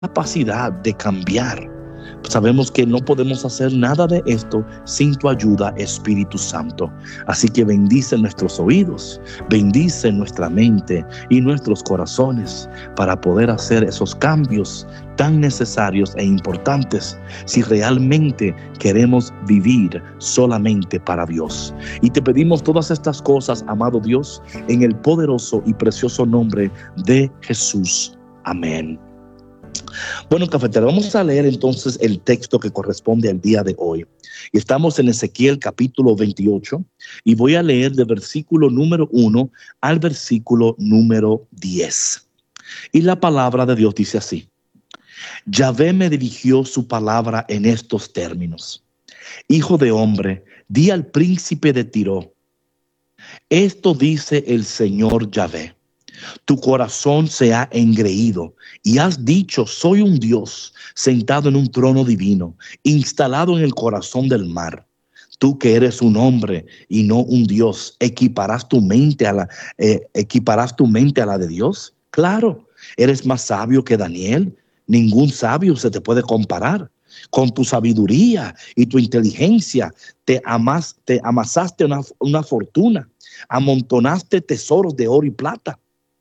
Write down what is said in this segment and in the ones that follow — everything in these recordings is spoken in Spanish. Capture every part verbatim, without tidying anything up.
capacidad de cambiar. Sabemos que no podemos hacer nada de esto sin tu ayuda, Espíritu Santo. Así que bendice nuestros oídos, bendice nuestra mente y nuestros corazones para poder hacer esos cambios tan necesarios e importantes si realmente queremos vivir solamente para Dios. Y te pedimos todas estas cosas, amado Dios, en el poderoso y precioso nombre de Jesús. Amén. Bueno, cafetero, vamos a leer entonces el texto que corresponde al día de hoy. Estamos en Ezequiel capítulo veintiocho y voy a leer de versículo número uno al versículo número diez. Y la palabra de Dios dice así: Yahvé me dirigió su palabra en estos términos: Hijo de hombre, di al príncipe de Tiro, esto dice el Señor Yahvé. Tu corazón se ha engreído y has dicho: soy un Dios sentado en un trono divino, instalado en el corazón del mar. Tú que eres un hombre y no un Dios, ¿equiparás tu mente a la, eh, equiparás tu mente a la de Dios? Claro, eres más sabio que Daniel. Ningún sabio se te puede comparar. Con tu sabiduría y tu inteligencia te, amas, te amasaste una, una fortuna, amontonaste tesoros de oro y plata.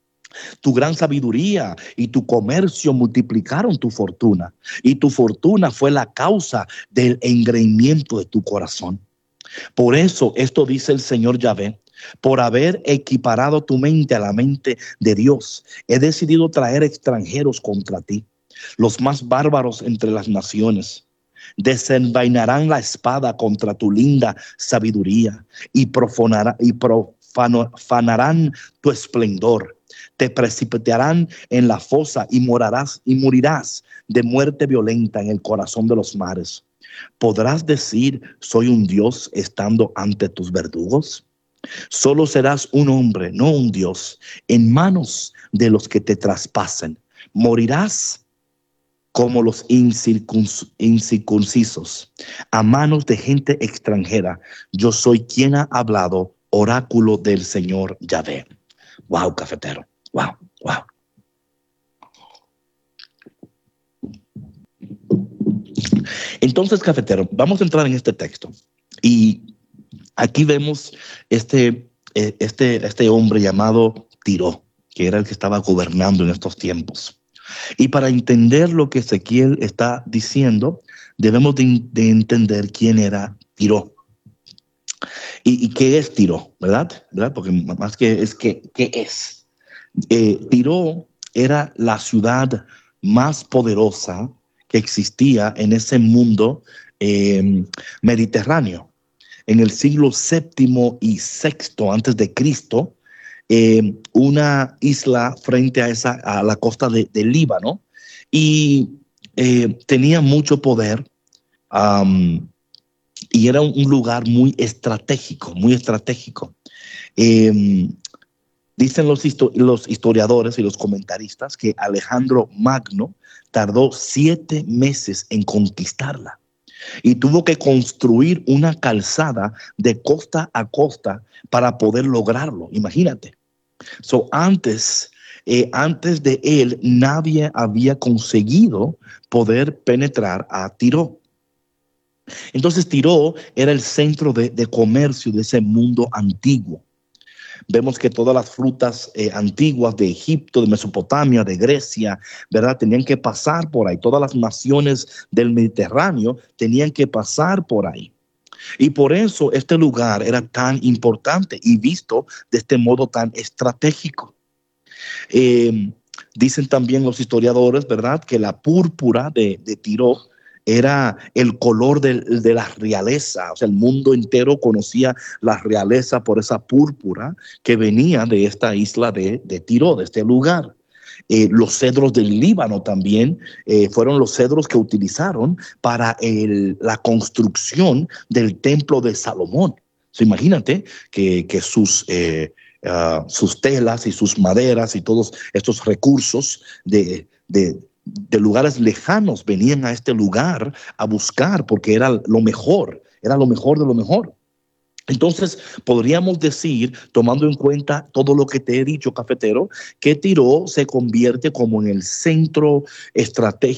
Tu gran sabiduría y tu comercio multiplicaron tu fortuna, y tu fortuna fue la causa del engreimiento de tu corazón. Por eso esto dice el Señor Yahvé: por haber equiparado tu mente a la mente de Dios, he decidido traer extranjeros contra ti, los más bárbaros entre las naciones. Desenvainarán la espada contra tu linda sabiduría y profanarán, y profanarán tu esplendor. Te precipitarán en la fosa y morarás y morirás de muerte violenta en el corazón de los mares. ¿Podrás decir: soy un Dios estando ante tus verdugos? Solo serás un hombre, no un Dios, en manos de los que te traspasen. Morirás como los incircunc- incircuncisos, a manos de gente extranjera. Yo soy quien ha hablado, oráculo del Señor Yahvé. Wow, cafetero. Wow, wow. Entonces, cafetero, vamos a entrar en este texto. Y aquí vemos este, eh, este, este hombre llamado Tiro, que era el que estaba gobernando en estos tiempos. Y para entender lo que Ezequiel está diciendo, debemos de, de entender quién era Tiro. ¿Y, y qué es Tiro? ¿Verdad? ¿Verdad? Porque más que es que, ¿qué es? Eh, Tiro era la ciudad más poderosa que existía en ese mundo eh, mediterráneo. En el siglo séptimo y sexto antes de Cristo, eh, una isla frente a, esa, a la costa de, de Líbano, y eh, tenía mucho poder, um, y era un, un lugar muy estratégico, muy estratégico. Eh, Dicen los, histo- los historiadores y los comentaristas que Alejandro Magno tardó siete meses en conquistarla y tuvo que construir una calzada de costa a costa para poder lograrlo. Imagínate. So, antes, eh, antes de él, nadie había conseguido poder penetrar a Tiro. Entonces, Tiro era el centro de, de comercio de ese mundo antiguo. Vemos que todas las frutas eh, antiguas de Egipto, de Mesopotamia, de Grecia, ¿verdad?, tenían que pasar por ahí. Todas las naciones del Mediterráneo tenían que pasar por ahí. Y por eso este lugar era tan importante y visto de este modo tan estratégico. Eh, dicen también los historiadores, ¿verdad?, que la púrpura de, de Tiro era el color de, de la realeza. O sea, el mundo entero conocía la realeza por esa púrpura que venía de esta isla de, de Tiro, de este lugar. Eh, los cedros del Líbano también eh, fueron los cedros que utilizaron para el, la construcción del templo de Salomón. So, imagínate que, que sus, eh, uh, sus telas y sus maderas y todos estos recursos de, de, de lugares lejanos venían a este lugar a buscar, porque era lo mejor, era lo mejor de lo mejor. Entonces, podríamos decir, tomando en cuenta todo lo que te he dicho, cafetero, que Tiro se convierte como en el centro estratégico